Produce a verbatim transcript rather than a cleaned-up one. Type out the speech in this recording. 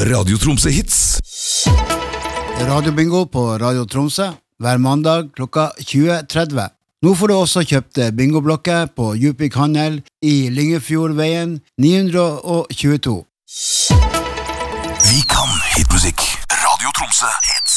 Radio Tromsø Hits. Radiobingo på Radio Tromsø hver mandag klokka tjue tretti. Nå får du også kjøpt bingoblokker på Djupvik Handel i Lyngefjordveien ni hundre tjueto. Vi kan hitmusikk. Radio Tromsø Hits.